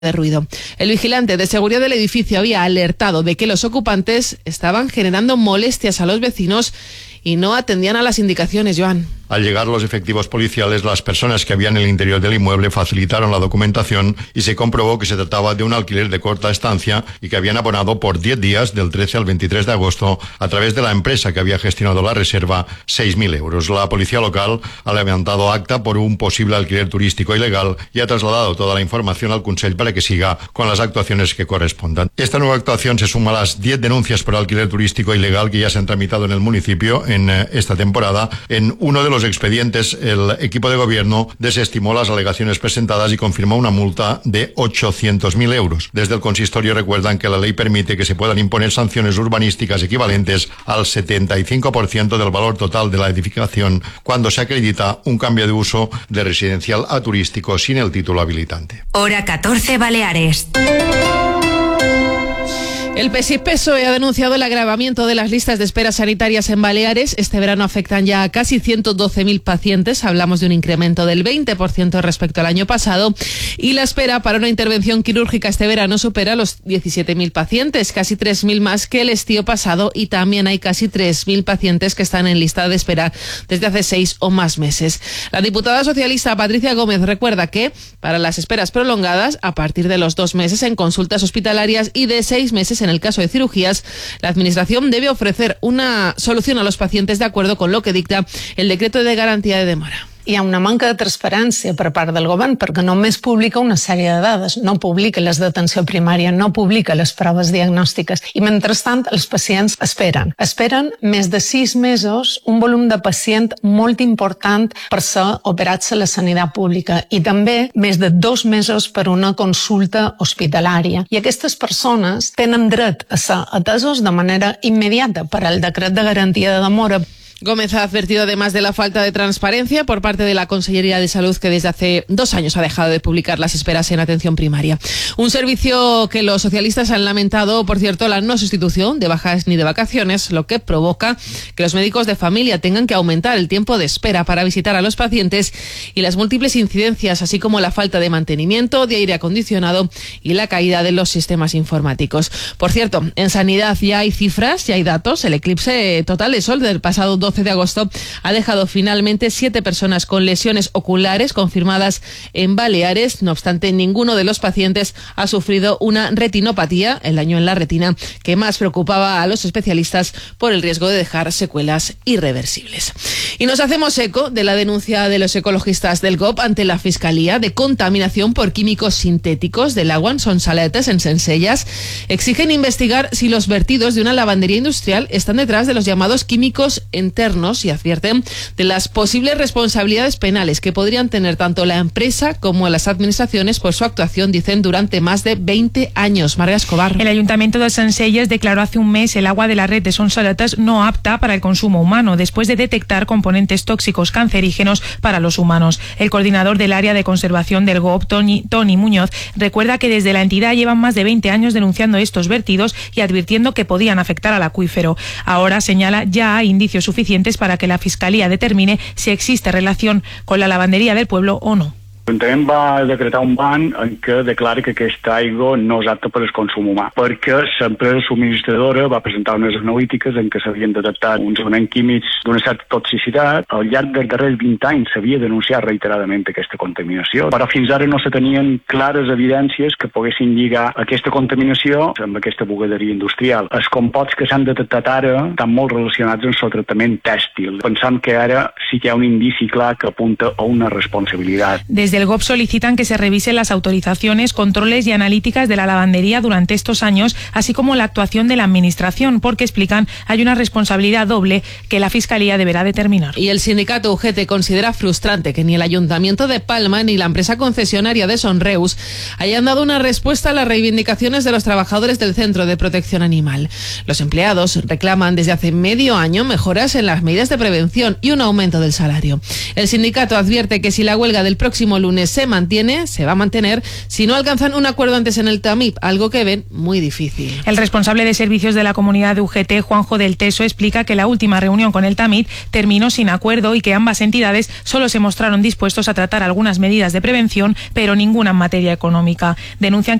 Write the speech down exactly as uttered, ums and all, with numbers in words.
de ruido. El vigilante de seguridad del edificio había alertado de que los ocupantes estaban generando molestias a los vecinos y no atendían a las indicaciones, Joan. Al llegar los efectivos policiales, las personas que habían en el interior del inmueble facilitaron la documentación y se comprobó que se trataba de un alquiler de corta estancia y que habían abonado por diez días, del trece al veintitrés de agosto, a través de la empresa que había gestionado la reserva, seis mil euros. La policía local ha levantado acta por un posible alquiler turístico ilegal y ha trasladado toda la información al Consell para que siga con las actuaciones que correspondan. Esta nueva actuación se suma a las diez denuncias por alquiler turístico ilegal que ya se han tramitado en el municipio en eh, esta temporada. En uno de los expedientes, el equipo de gobierno desestimó las alegaciones presentadas y confirmó una multa de ochocientos mil euros. Desde el consistorio recuerdan que la ley permite que se puedan imponer sanciones urbanísticas equivalentes al setenta y cinco por ciento del valor total de la edificación cuando se acredita un cambio de uso de residencial a turístico sin el título habilitante. Hora catorce, Baleares. El P S I P S O E ha denunciado el agravamiento de las listas de espera sanitarias en Baleares. Este verano afectan ya a casi ciento doce mil pacientes. Hablamos de un incremento del veinte por ciento respecto al año pasado. Y la espera para una intervención quirúrgica este verano supera los diecisiete mil pacientes, casi tres mil más que el estío pasado. Y también hay casi tres mil pacientes que están en lista de espera desde hace seis o más meses. La diputada socialista Patricia Gómez recuerda que para las esperas prolongadas, a partir de los dos meses en consultas hospitalarias y de seis meses en el caso de cirugías, la Administración debe ofrecer una solución a los pacientes de acuerdo con lo que dicta el decreto de garantía de demora. Hi ha una manca de transparència per part del govern perquè només publica una sèrie de dades, no publica les d'atenció primària, no publica les proves diagnòstiques i mentrestant els pacients esperen. Esperen més de sis mesos, un volum de pacient molt important per ser operats a la sanitat pública i també més de dos mesos per una consulta hospitalària. I aquestes persones tenen dret a ser atesos de manera immediata per al decret de garantia de demora. Gómez ha advertido además de la falta de transparencia por parte de la Consellería de Salud, que desde hace dos años ha dejado de publicar las esperas en atención primaria. Un servicio que los socialistas han lamentado, por cierto, la no sustitución de bajas ni de vacaciones, lo que provoca que los médicos de familia tengan que aumentar el tiempo de espera para visitar a los pacientes y las múltiples incidencias, así como la falta de mantenimiento, de aire acondicionado y la caída de los sistemas informáticos. Por cierto, en sanidad ya hay cifras, ya hay datos. El eclipse total de sol del pasado doce de agosto ha dejado finalmente siete personas con lesiones oculares confirmadas en Baleares. No obstante, ninguno de los pacientes ha sufrido una retinopatía, el daño en la retina que más preocupaba a los especialistas por el riesgo de dejar secuelas irreversibles. Y nos hacemos eco de la denuncia de los ecologistas del G O P ante la Fiscalía de contaminación por químicos sintéticos del agua en Sonsaletes, en Sencelles. Exigen investigar si los vertidos de una lavandería industrial están detrás de los llamados químicos internos y advierten de las posibles responsabilidades penales que podrían tener tanto la empresa como las administraciones por su actuación, dicen, durante más de veinte años. María Escobar. El Ayuntamiento de Sencelles declaró hace un mes el agua de la red de Sonsaletes no apta para el consumo humano, después de detectar componentes tóxicos cancerígenos para los humanos. El coordinador del área de conservación del G O P, Tony, Tony Muñoz, recuerda que desde la entidad llevan más de veinte años denunciando estos vertidos y advirtiendo que podían afectar al acuífero. Ahora, señala, ya hay indicios suficientes para que la Fiscalía determine si existe relación con la lavandería del pueblo o no. L'Ajuntament va decretar un ban en què declara que aquesta aigua no és apta per al consum humà, perquè l'empresa subministradora va presentar unes analítiques en què s'havien detectat uns elements químics d'una certa toxicitat. Al llarg dels darrers vint anys s'havia denunciat reiteradament aquesta contaminació, però fins ara no se tenien clares evidències que poguessin lligar aquesta contaminació amb aquesta bugaderia industrial. Els composts que s'han detectat ara estan molt relacionats amb el tractament tèxtil. Pensam que ara sí que hi ha un indici clar que apunta a una responsabilitat. Desde el G O P solicitan que se revisen las autorizaciones, controles y analíticas de la lavandería durante estos años, así como la actuación de la Administración, porque explican hay una responsabilidad doble que la Fiscalía deberá determinar. Y el sindicato U G T considera frustrante que ni el Ayuntamiento de Palma ni la empresa concesionaria de Sonreus hayan dado una respuesta a las reivindicaciones de los trabajadores del Centro de Protección Animal. Los empleados reclaman desde hace medio año mejoras en las medidas de prevención y un aumento del salario. El sindicato advierte que si la huelga del próximo lunes se mantiene, se va a mantener, si no alcanzan un acuerdo antes en el TAMIP, algo que ven muy difícil. El responsable de servicios de la comunidad de U G T, Juanjo del Teso, explica que la última reunión con el TAMIP terminó sin acuerdo y que ambas entidades solo se mostraron dispuestos a tratar algunas medidas de prevención, pero ninguna en materia económica. Denuncian